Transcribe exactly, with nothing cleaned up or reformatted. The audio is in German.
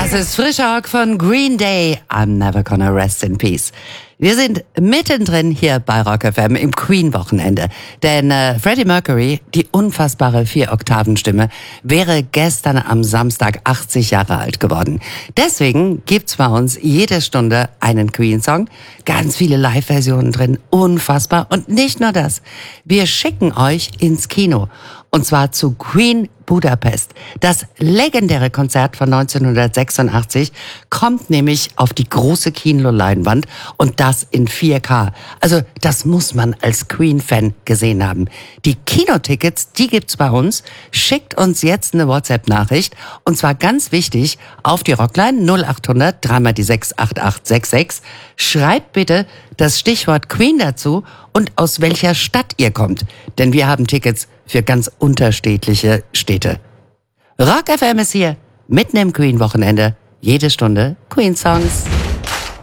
Das ist frischer Rock von Green Day. I'm never gonna rest in peace. Wir sind mittendrin hier bei Rock F M im Queen-Wochenende. Denn äh, Freddie Mercury, die unfassbare Vier-Oktaven-Stimme, wäre gestern am Samstag achtzig Jahre alt geworden. Deswegen gibt's bei uns jede Stunde einen Queen-Song. Ganz viele Live-Versionen drin, unfassbar. Und nicht nur das, wir schicken euch ins Kino. Und zwar zu Queen Budapest. Das legendäre Konzert von neunzehnhundertsechsundachtzig kommt nämlich auf die große Kinoleinwand und das in vier K. Also das muss man als Queen-Fan gesehen haben. Die Kinotickets, die gibt's bei uns. Schickt uns jetzt eine WhatsApp-Nachricht und zwar ganz wichtig auf die Rockline null acht hundert drei mal die sechs acht acht sechs sechs. Schreibt bitte das Stichwort Queen dazu und aus welcher Stadt ihr kommt. Denn wir haben Tickets für ganz unterschiedliche Städte. Rock F M ist hier, mitten im Queen-Wochenende. Jede Stunde Queen-Songs.